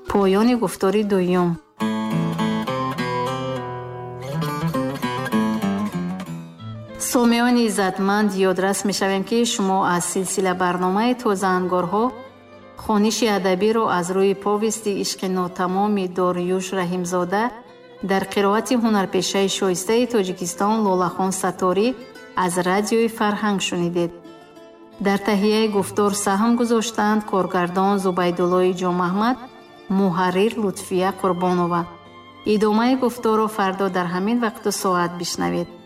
پایان گفتار دوم. سامیان عزتمند، یادرس می‌شویم که شما از سلسله برنامه تازه انگارها خوانش ادبی را از روی پاوست عشق ناتمام داریوش رحیمزاده در قرائت هنرپیشه شایسته تاجیکستان لالخان ستاری از رادیوی فرهنگ شنیدید. در تهیه گفتار سهم گذاشتند کارگردان زبیدالله جان احمد، محرر لطفیه قربانова. ادامه گفتار را فردا در همین وقت و ساعت بشنوید.